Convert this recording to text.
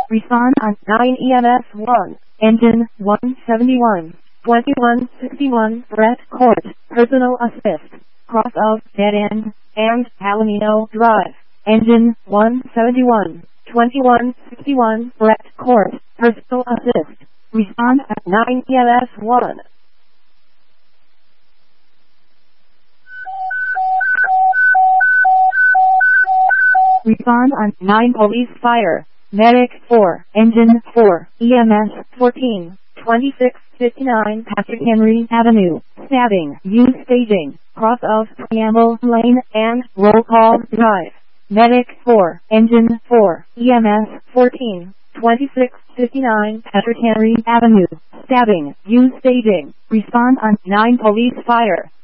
Respond on 9 EMS 1. Engine 171. 2161 Brett Court. Personal assist. Cross of Dead End and Palomino Drive. Engine 171. 2161 Brett Court. Personal assist. Respond at 9 EMS 1. Respond on 9 Police Fire. Medic 4. Engine 4. EMS 14. 2659 Patrick Henry Avenue. Stabbing. Use staging. Cross of Preamble Lane and Roll Call Drive. Medic 4. Engine 4. EMS 14. 2659 Patrick Henry Avenue. Stabbing. Use staging. Respond on 9 Police Fire.